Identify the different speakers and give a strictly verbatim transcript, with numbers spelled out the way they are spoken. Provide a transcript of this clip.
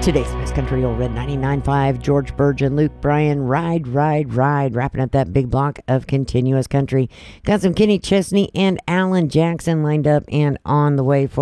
Speaker 1: Today's Best Country Old Red ninety-nine point five, George Burge and Luke Bryan, Ride, Ride, Ride, wrapping up that big block of continuous country. Got some Kenny Chesney and Alan Jackson lined up and on the way for